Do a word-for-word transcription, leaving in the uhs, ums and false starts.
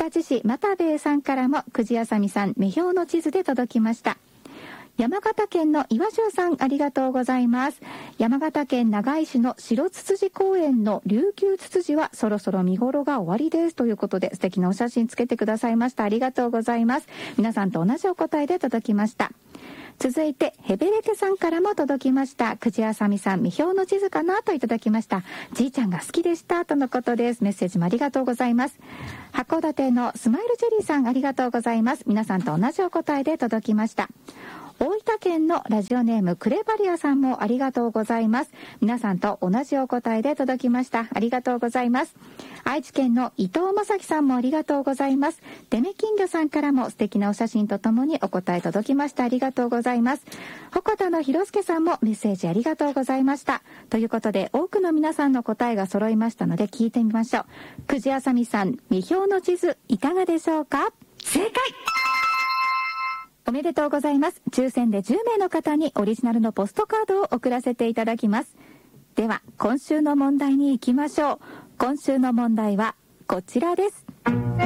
日立市又兵衛さんからもくじあさみさん目標の地図で届きました。山形県の岩城さん、ありがとうございます。山形県長井市の白つつじ公園の琉球ツツジはそろそろ見頃が終わりですということで、素敵なお写真つけてくださいました。ありがとうございます。皆さんと同じお答えで届きました。続いてヘベレケさんからも届きました。くじあさみさん、見表の地図かなといただきました。じいちゃんが好きでしたとのことです。メッセージもありがとうございます。函館のスマイルジェリーさん、ありがとうございます。皆さんと同じお答えで届きました。大分県のラジオネームクレバリアさんもありがとうございます。皆さんと同じお答えで届きました。ありがとうございます。愛知県の伊藤正樹さんもありがとうございます。デメ金魚さんからも素敵なお写真とともにお答え届きました。ありがとうございます。鉾田の広助さんもメッセージありがとうございました。ということで多くの皆さんの答えが揃いましたので聞いてみましょう。くじあさみさん、見表の地図いかがでしょうか？正解！おめでとうございます。抽選でじゅうめいの方にオリジナルのポストカードを送らせていただきます。では今週の問題に行きましょう。今週の問題はこちらです。